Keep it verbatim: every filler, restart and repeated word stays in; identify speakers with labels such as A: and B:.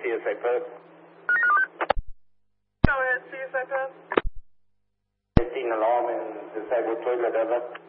A: C S A Post.
B: Go ahead, C S A Post.
A: Seen alarm and disabled toilet, over.